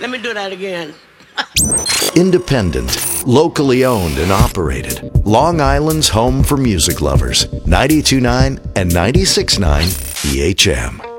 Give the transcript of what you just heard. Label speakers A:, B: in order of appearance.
A: Let me do that again.
B: Independent, locally owned and operated. Long Island's home for music lovers. 92.9 and 96.9 EHM.